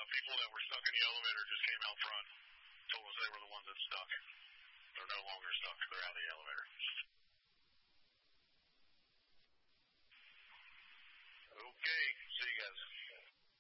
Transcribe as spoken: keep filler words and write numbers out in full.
people that were stuck in the elevator just came out front, told us they were the ones that stuck. They're no longer stuck. They're out of the elevator.